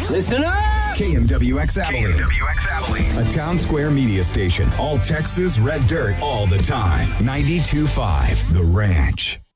Listen up! KMWX Abilene. KMWX Abilene. A town square media station. All Texas red dirt all the time. 92.5 The Ranch.